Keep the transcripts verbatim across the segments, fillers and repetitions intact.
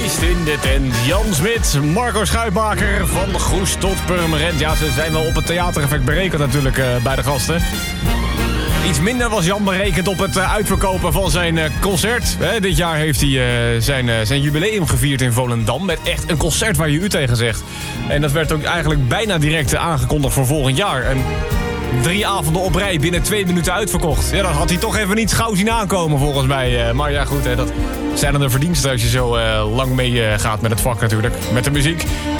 Feest in de tent. Jan Smit, Marco Schuitmaker van Goes tot Purmerend. Ja, ze zijn wel op het theatereffect berekend natuurlijk uh, bij de gasten. Iets minder was Jan berekend op het uh, uitverkopen van zijn uh, concert. Hè, dit jaar heeft hij uh, zijn, uh, zijn jubileum gevierd in Volendam. Met echt een concert waar je u tegen zegt. En dat werd ook eigenlijk bijna direct uh, aangekondigd voor volgend jaar. En drie avonden op rij binnen twee minuten uitverkocht. Ja, dat had hij toch even niet gauw zien aankomen volgens mij. Uh, maar ja, goed, hè, dat zijn dan de verdiensten als je zo uh, lang mee uh, gaat met het vak natuurlijk. Met de muziek.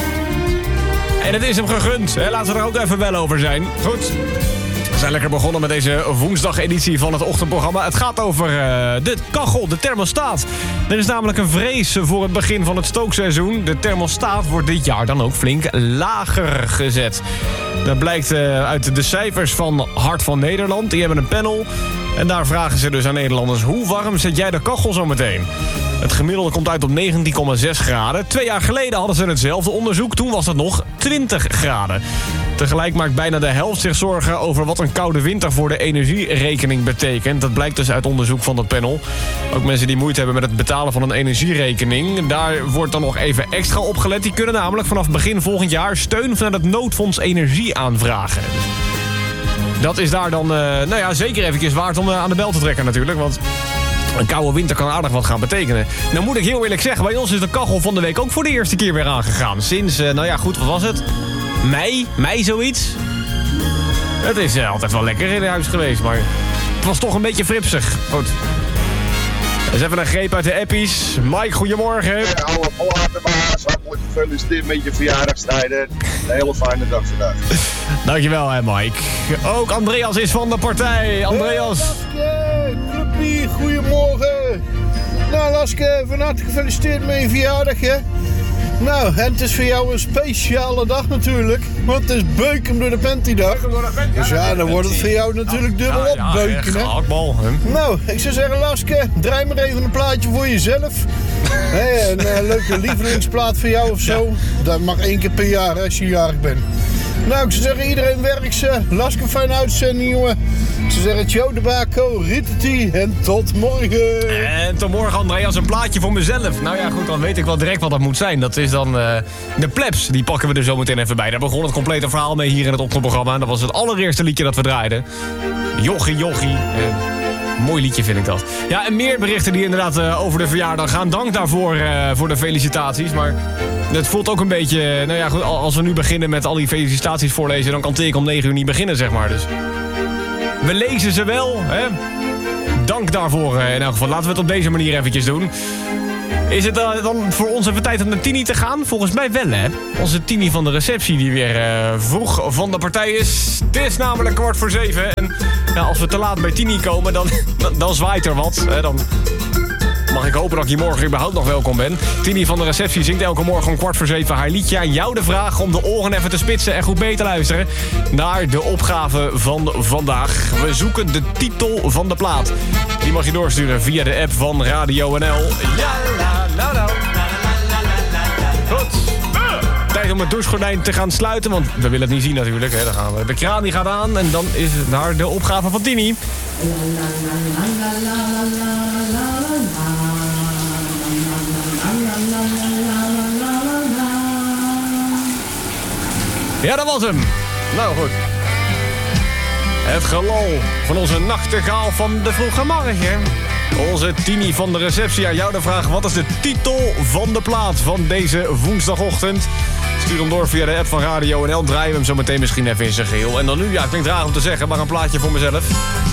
En het is hem gegund. Hè? Laten we er ook even wel over zijn. Goed. We zijn lekker begonnen met deze woensdageditie van het ochtendprogramma. Het gaat over uh, de kachel, de thermostaat. Er is namelijk een vrees voor het begin van het stookseizoen. De thermostaat wordt dit jaar dan ook flink lager gezet. Dat blijkt uh, uit de cijfers van Hart van Nederland. Die hebben een panel. En daar vragen ze dus aan Nederlanders: hoe warm zet jij de kachel zo meteen? Het gemiddelde komt uit op negentien komma zes graden. Twee jaar geleden hadden ze hetzelfde onderzoek. Toen was het nog twintig graden. Tegelijk maakt bijna de helft zich zorgen over wat een koude winter voor de energierekening betekent. Dat blijkt dus uit onderzoek van dat panel. Ook mensen die moeite hebben met het betalen van een energierekening. Daar wordt dan nog even extra op gelet. Die kunnen namelijk vanaf begin volgend jaar steun vanuit het noodfonds energie aanvragen. Dat is daar dan uh, nou ja, zeker eventjes waard om uh, aan de bel te trekken natuurlijk. Want een koude winter kan aardig wat gaan betekenen. Nou moet ik heel eerlijk zeggen, bij ons is de kachel van de week ook voor de eerste keer weer aangegaan. Sinds, uh, nou ja goed, wat was het? Mei? Mei zoiets? Het is uh, altijd wel lekker in huis geweest, maar het was toch een beetje fripsig. Goed. Dus even een greep uit de appies. Mike, goedemorgen. Ja, alle platenbaas, hartelijk gefeliciteerd met je verjaardagstijden. Een hele fijne dag vandaag. Dankjewel, hè, Mike. Ook Andreas is van de partij. Andreas. Laske, clubpie, goedemorgen. Nou, Laske, van harte gefeliciteerd met je verjaardag, hè. Nou, en het is voor jou een speciale dag natuurlijk. Want het is beuken door de Penty-dag. Dus ja, dan wordt het voor jou natuurlijk dubbel op ja, beuken, hè. Gehaktbal, hè. Nou, ik zou zeggen, Laske, draai maar even een plaatje voor jezelf. Hey, een uh, leuke lievelingsplaat voor jou of zo. Dat mag één keer per jaar, hè, als je jarig bent. Nou, ik zou zeggen, iedereen werkt ze. Laske, fijne uitzending, jongen. Ik zou zeggen, ciao de bako, riteti en tot morgen. En tot morgen, Andreas, een plaatje voor mezelf. Nou ja, goed, dan weet ik wel direct wat dat moet zijn. Dat is dan uh, de Plebs. Die pakken we er zo meteen even bij. Daar begon het complete verhaal mee hier in het ochtendprogramma. Dat was het allereerste liedje dat we draaiden. Jochie, jochie. Uh, mooi liedje vind ik dat. Ja, en meer berichten die inderdaad uh, over de verjaardag gaan. Dank daarvoor uh, voor de felicitaties. Maar het voelt ook een beetje... Nou ja, goed, als we nu beginnen met al die felicitaties voorlezen... dan kan Teek om negen uur niet beginnen, zeg maar. Dus we lezen ze wel, hè. Dank daarvoor uh, in elk geval. Laten we het op deze manier eventjes doen. Is het uh, dan voor ons even tijd om naar Tini te gaan? Volgens mij wel, hè. Onze Tini van de receptie die weer uh, vroeg van de partij is. Het is namelijk kwart voor zeven. En ja, als we te laat bij Tini komen, dan, dan, dan zwaait er wat. Hè. Dan mag ik hopen dat ik hier morgen überhaupt nog welkom ben. Tini van de receptie zingt elke morgen om kwart voor zeven haar liedje. Aan jou de vraag om de oren even te spitsen en goed mee te luisteren naar de opgave van vandaag. We zoeken de titel van de plaat. Die mag je doorsturen via de app van Radio N L. Ja, la, la, la. Goed. Tijd om het douchegordijn te gaan sluiten, want we willen het niet zien natuurlijk. Hè. Dan gaan we. De kraan die gaat aan en dan is het naar de opgave van Tini. Ja, dat was hem. Nou goed. Het gelol van onze nachtegaal van de vroege morgen. Onze Tini van de receptie. Aan jou de vraag: wat is de titel van de plaat van deze woensdagochtend? Stuur hem door via de app van Radio N L. Draaien we hem zo meteen misschien even in zijn geheel. En dan nu, ja, het klinkt raar om te zeggen, maar een plaatje voor mezelf.